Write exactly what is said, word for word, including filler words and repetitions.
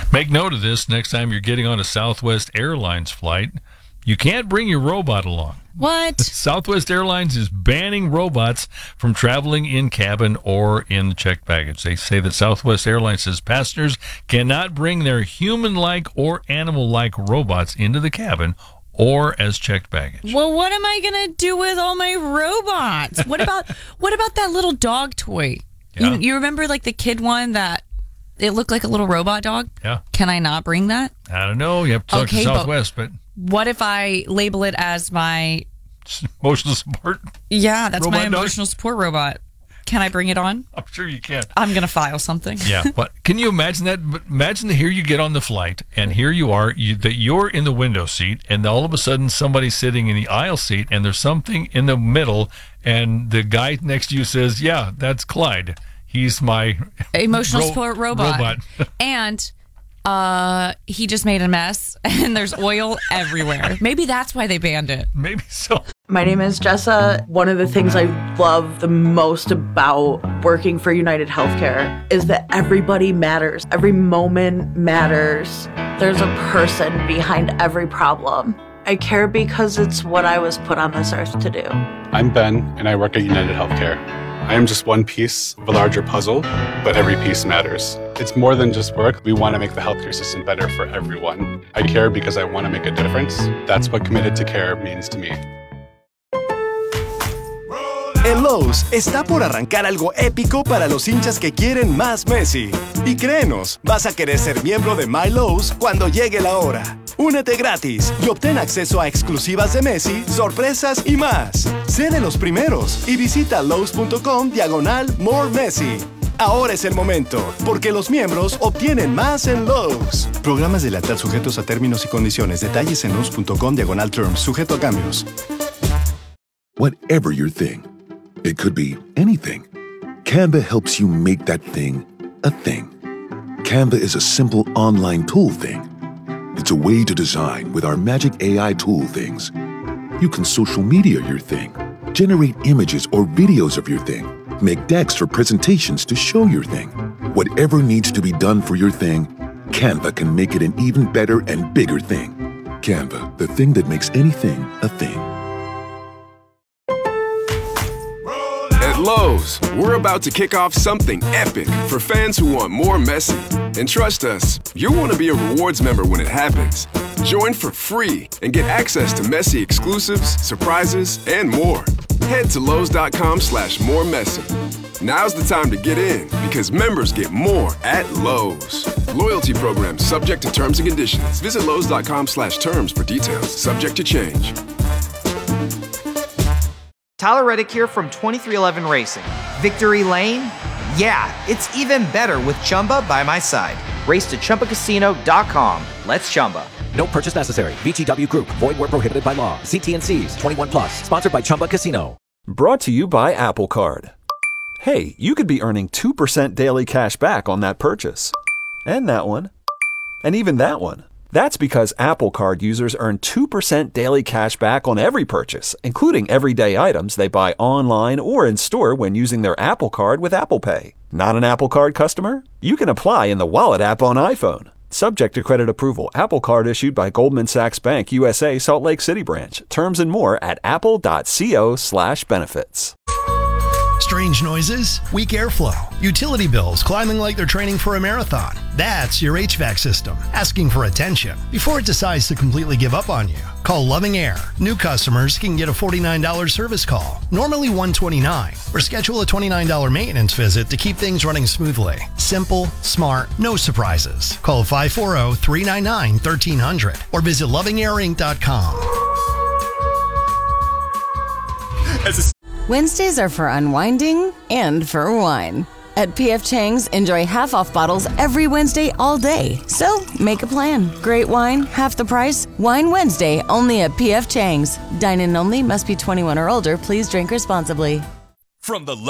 Make note of this next time you're getting on a Southwest Airlines flight. You can't bring your robot along. What? Southwest Airlines is banning robots from traveling in cabin or in checked baggage. They say that Southwest Airlines says passengers cannot bring their human-like or animal-like robots into the cabin or as checked baggage. Well, what am I going to do with all my robots? What about what about that little dog toy? Yeah. You, you remember like the kid one that it looked like a little robot dog? Yeah. Can I not bring that? I don't know. You have to talk Okay, to Southwest, but... What if I label it as my... Emotional support? Yeah, that's robot my dog? emotional support robot. Can I bring it on? I'm sure you can. I'm going to file something. Yeah, but can you imagine that? Imagine that here you get on the flight, and here you are, you, that you're in the window seat, and all of a sudden somebody's sitting in the aisle seat, and there's something in the middle, and the guy next to you says, yeah, that's Clyde. He's my emotional ro- support robot. robot. And uh, he just made a mess, and there's oil everywhere. Maybe that's why they banned it. Maybe so. My name is Jessa. One of the things I love the most about working for United Healthcare is that everybody matters. Every moment matters. There's a person behind every problem. I care because it's what I was put on this earth to do. I'm Ben, and I work at United Healthcare. I am just one piece of a larger puzzle, but every piece matters. It's more than just work. We want to make the healthcare system better for everyone. I care because I want to make a difference. That's what committed to care means to me. En Lowe's está por arrancar algo épico para los hinchas que quieren más Messi. Y créenos, vas a querer ser miembro de My Lowe's cuando llegue la hora. Únete gratis y obtén acceso a exclusivas de Messi, sorpresas y más. Sé de los primeros y visita Lowe's.com diagonal More Messi. Ahora es el momento, porque los miembros obtienen más en Lowe's. Programas de lealtad sujetos a términos y condiciones. Detalles en Lowe's.com diagonal terms, sujeto a cambios. Whatever your thing, it could be anything. Canva helps you make that thing a thing. Canva is a simple online tool thing. It's a way to design with our magic A I tool things. You can social media your thing, generate images or videos of your thing, make decks for presentations to show your thing. Whatever needs to be done for your thing, Canva can make it an even better and bigger thing. Canva, the thing that makes anything a thing. At Lowe's, we're about to kick off something epic for fans who want more Messi. And trust us, you'll want to be a rewards member when it happens. Join for free and get access to Messi exclusives, surprises, and more. Head to Lowe's.com slash more Messi. Now's the time to get in because members get more at Lowe's. Loyalty program subject to terms and conditions. Visit Lowe's.com slash terms for details. Subject to change. Tyler Reddick here from twenty-three eleven Racing. Victory Lane? Yeah, it's even better with Chumba by my side. Race to Chumba Casino dot com. Let's Chumba. No purchase necessary. V G W Group. Void where prohibited by law. See T N Cs. twenty-one plus. Sponsored by Chumba Casino. Brought to you by Apple Card. Hey, you could be earning two percent daily cash back on that purchase. And that one. And even that one. That's because Apple Card users earn two percent daily cash back on every purchase, including everyday items they buy online or in store when using their Apple Card with Apple Pay. Not an Apple Card customer? You can apply in the Wallet app on iPhone. Subject to credit approval. Apple Card issued by Goldman Sachs Bank U S A Salt Lake City branch. Terms and more at apple.co slash benefits. Strange noises, weak airflow, utility bills climbing like they're training for a marathon. That's your H V A C system asking for attention before it decides to completely give up on you. Call Loving Air. New customers can get a forty-nine dollars service call, normally one hundred twenty-nine dollars, or schedule a twenty-nine dollars maintenance visit to keep things running smoothly. Simple, smart, no surprises. Call five four zero, three nine nine, one three zero zero or visit loving air inc dot com. Wednesdays are for unwinding and for wine. At P F Chang's, enjoy half-off bottles every Wednesday all day. So, make a plan. Great wine, half the price. Wine Wednesday, only at P F Chang's. Dine-in only, must be twenty-one or older. Please drink responsibly. From the